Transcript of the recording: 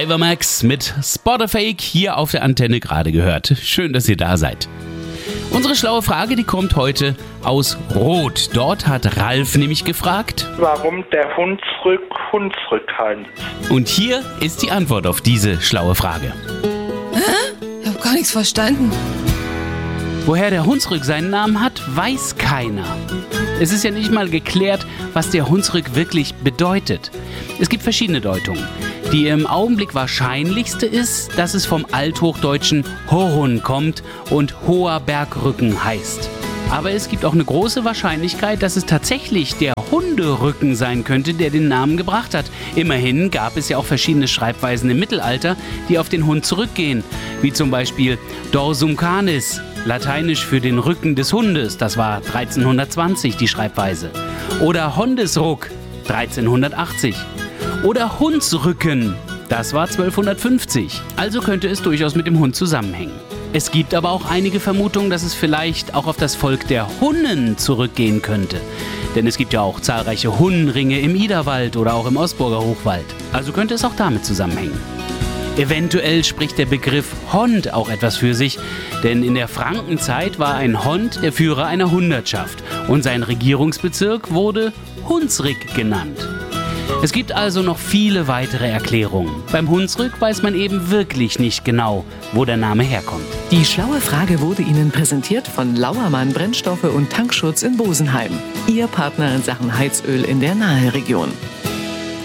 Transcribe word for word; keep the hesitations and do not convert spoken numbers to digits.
Ivermax mit Spotterfake hier auf der Antenne gerade gehört. Schön, dass ihr da seid. Unsere schlaue Frage, die kommt heute aus Rot. Dort hat Ralf nämlich gefragt, warum der Hunsrück Hunsrück heißt. Und hier ist die Antwort auf diese schlaue Frage. Hä? Ich hab gar nichts verstanden. Woher der Hunsrück seinen Namen hat, weiß keiner. Es ist ja nicht mal geklärt, was der Hunsrück wirklich bedeutet. Es gibt verschiedene Deutungen. Die im Augenblick wahrscheinlichste ist, dass es vom althochdeutschen Hohun kommt und hoher Bergrücken heißt. Aber es gibt auch eine große Wahrscheinlichkeit, dass es tatsächlich der Hunderücken sein könnte, der den Namen gebracht hat. Immerhin gab es ja auch verschiedene Schreibweisen im Mittelalter, die auf den Hund zurückgehen. Wie zum Beispiel Dorsum canis, lateinisch für den Rücken des Hundes, das war dreizehnhundertzwanzig die Schreibweise. Oder Hondesruck, dreizehnhundertachtzig. Oder Hundsrücken, das war zwölfhundertfünfzig. Also könnte es durchaus mit dem Hund zusammenhängen. Es gibt aber auch einige Vermutungen, dass es vielleicht auch auf das Volk der Hunnen zurückgehen könnte. Denn es gibt ja auch zahlreiche Hunnenringe im Iderwald oder auch im Osburger Hochwald. Also könnte es auch damit zusammenhängen. Eventuell spricht der Begriff Hond auch etwas für sich, denn in der Frankenzeit war ein Hond der Führer einer Hundertschaft und sein Regierungsbezirk wurde Hunsrück genannt. Es gibt also noch viele weitere Erklärungen. Beim Hunsrück weiß man eben wirklich nicht genau, wo der Name herkommt. Die schlaue Frage wurde Ihnen präsentiert von Lauermann Brennstoffe und Tankschutz in Bosenheim. Ihr Partner in Sachen Heizöl in der Naheregion.